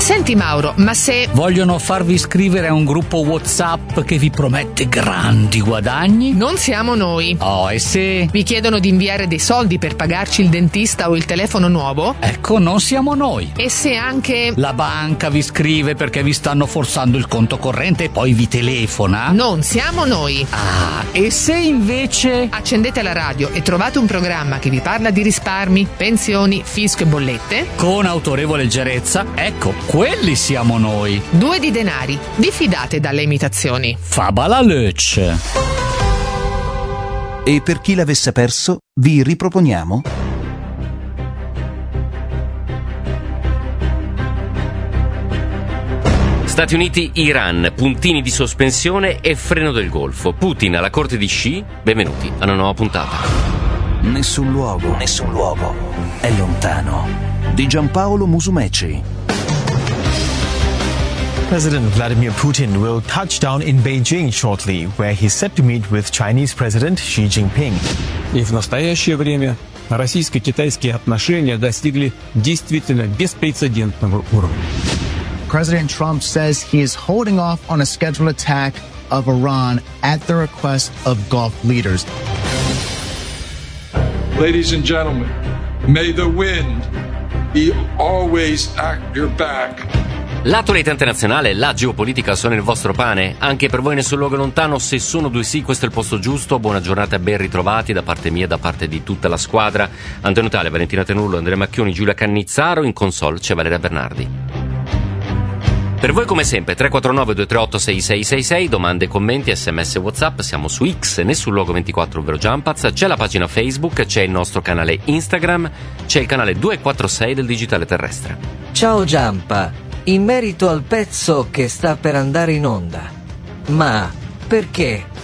Senti Mauro, ma se... Vogliono farvi iscrivere a un gruppo WhatsApp che vi promette grandi guadagni? Non siamo noi. Oh, e se... Vi chiedono di inviare dei soldi per pagarci il dentista o il telefono nuovo? Ecco, non siamo noi. E se anche... La banca vi scrive perché vi stanno forzando il conto corrente e poi vi telefona? Non siamo noi. Ah, e se invece... Accendete la radio e trovate un programma che vi parla di risparmi, pensioni, fisco e bollette? Con autorevole leggerezza, ecco, quelli siamo noi. 2 di denari. Vi fidate dalle imitazioni? Fabala Lötsch. E per chi l'avesse perso, vi riproponiamo Stati Uniti, Iran, puntini di sospensione e freno del Golfo. Putin alla corte di Xi. Benvenuti a una nuova puntata. Nessun luogo è lontano, di Giampaolo Musumeci. President Vladimir Putin will touch down in Beijing shortly, where he's set to meet with Chinese President Xi Jinping. И в настоящее время российско-китайские отношения достигли действительно беспрецедентного уровня. President Trump says he is holding off on a scheduled attack of Iran at the request of Gulf leaders. Ladies and gentlemen, may the wind be always at your back. L'attualità internazionale e la geopolitica sono il vostro pane? Anche per voi nessun luogo lontano? Se sono due sì, questo è il posto giusto. Buona giornata e ben ritrovati da parte mia e da parte di tutta la squadra. Antonio Tale, Valentina Tenullo, Andrea Macchioni, Giulia Cannizzaro. In console c'è Valeria Bernardi. Per voi come sempre 349 238 6666, domande, commenti, sms, whatsapp, siamo su X, nessun luogo 24 ovvero Jumpaz, c'è la pagina Facebook, c'è il nostro canale Instagram, c'è il canale 246 del Digitale Terrestre. Ciao Giampa, in merito al pezzo che sta per andare in onda, ma perché